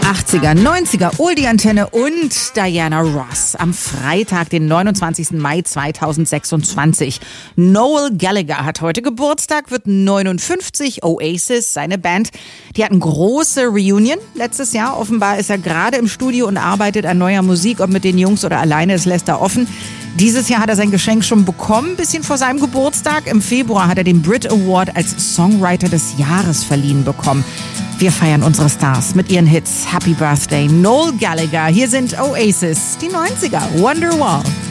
80er, 90er, Oldie-Antenne und Diana Ross. Am Freitag, den 29. Mai 2026. Noel Gallagher hat heute Geburtstag, wird 59. Oasis, seine Band, die hatten große Reunion letztes Jahr. Offenbar ist er gerade im Studio und arbeitet an neuer Musik. Ob mit den Jungs oder alleine, das lässt er offen. Dieses Jahr hat er sein Geschenk schon bekommen, bisschen vor seinem Geburtstag. Im Februar hat er den Brit Award als Songwriter des Jahres verliehen bekommen. Wir feiern unsere Stars mit ihren Hits. Happy Birthday, Noel Gallagher. Hier sind Oasis, die 90er, Wonderwall.